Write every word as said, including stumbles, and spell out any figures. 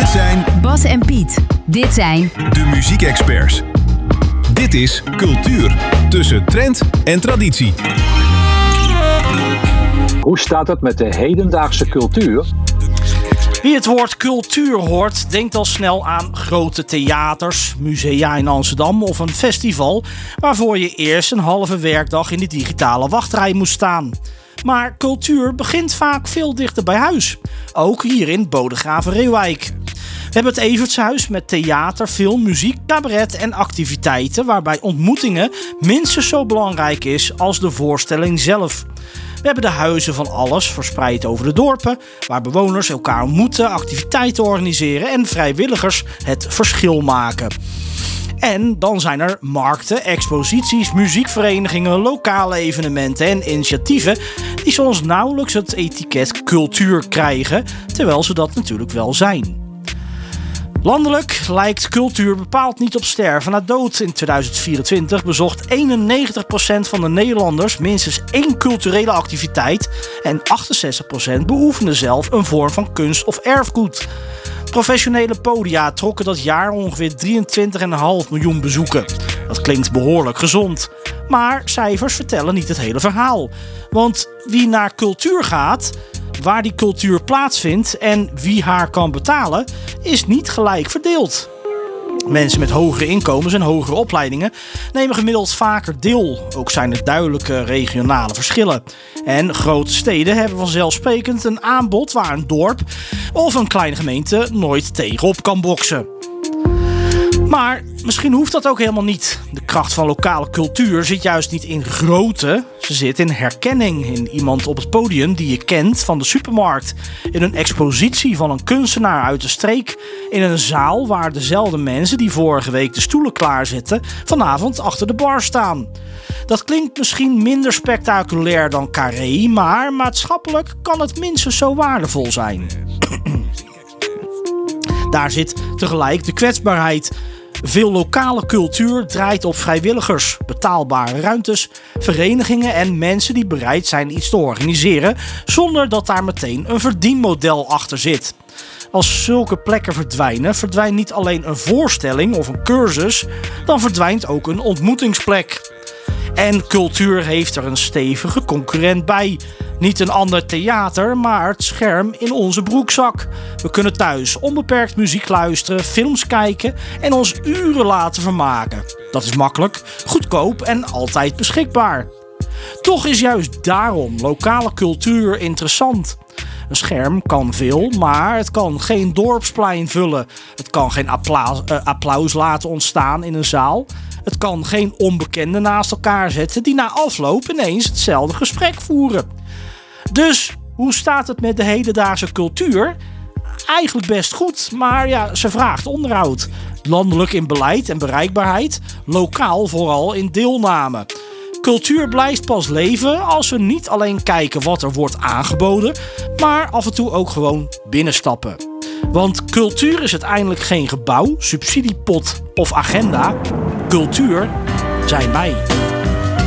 Dit zijn Bas en Piet. Dit zijn de muziekexperts. Dit is Cultuur, tussen trend en traditie. Hoe staat het met de hedendaagse cultuur? Wie het woord cultuur hoort, denkt al snel aan grote theaters, musea in Amsterdam of een festival waarvoor je eerst een halve werkdag in de digitale wachtrij moest staan. Maar cultuur begint vaak veel dichter bij huis. Ook hier in Bodegraven-Reeuwijk. We hebben het Evertshuis met theater, film, muziek, cabaret en activiteiten waarbij ontmoetingen minstens zo belangrijk is als de voorstelling zelf. We hebben de huizen van alles verspreid over de dorpen, waar bewoners elkaar ontmoeten, activiteiten organiseren en vrijwilligers het verschil maken. En dan zijn er markten, exposities, muziekverenigingen, lokale evenementen en initiatieven die soms nauwelijks het etiket cultuur krijgen, terwijl ze dat natuurlijk wel zijn. Landelijk lijkt cultuur bepaald niet op sterven na dood. In tweeduizend vierentwintig bezocht eenennegentig procent van de Nederlanders minstens één culturele activiteit en achtenzestig procent beoefende zelf een vorm van kunst of erfgoed. Professionele podia trokken dat jaar ongeveer drieëntwintig komma vijf miljoen bezoeken. Dat klinkt behoorlijk gezond. Maar cijfers vertellen niet het hele verhaal. Want wie naar cultuur gaat, waar die cultuur plaatsvindt en wie haar kan betalen, is niet gelijk verdeeld. Mensen met hogere inkomens en hogere opleidingen nemen gemiddeld vaker deel. Ook zijn er duidelijke regionale verschillen. En grote steden hebben vanzelfsprekend een aanbod waar een dorp of een kleine gemeente nooit tegenop kan boksen. Maar misschien hoeft dat ook helemaal niet. De kracht van lokale cultuur zit juist niet in grootte. Ze zit in herkenning. In iemand op het podium die je kent van de supermarkt. In een expositie van een kunstenaar uit de streek. In een zaal waar dezelfde mensen die vorige week de stoelen klaarzetten vanavond achter de bar staan. Dat klinkt misschien minder spectaculair dan Carré, maar maatschappelijk kan het minstens zo waardevol zijn. Daar zit tegelijk de kwetsbaarheid. Veel lokale cultuur draait op vrijwilligers, betaalbare ruimtes, verenigingen en mensen die bereid zijn iets te organiseren zonder dat daar meteen een verdienmodel achter zit. Als zulke plekken verdwijnen, verdwijnt niet alleen een voorstelling of een cursus, dan verdwijnt ook een ontmoetingsplek. En cultuur heeft er een stevige concurrent bij. Niet een ander theater, maar het scherm in onze broekzak. We kunnen thuis onbeperkt muziek luisteren, films kijken en ons uren laten vermaken. Dat is makkelijk, goedkoop en altijd beschikbaar. Toch is juist daarom lokale cultuur interessant. Een scherm kan veel, maar het kan geen dorpsplein vullen. Het kan geen applaus, uh, applaus laten ontstaan in een zaal. Het kan geen onbekenden naast elkaar zetten die na afloop ineens hetzelfde gesprek voeren. Dus hoe staat het met de hedendaagse cultuur? Eigenlijk best goed, maar ja, ze vraagt onderhoud. Landelijk in beleid en bereikbaarheid, lokaal vooral in deelname. Cultuur blijft pas leven als we niet alleen kijken wat er wordt aangeboden, maar af en toe ook gewoon binnenstappen. Want cultuur is uiteindelijk geen gebouw, subsidiepot of agenda. Cultuur zijn wij.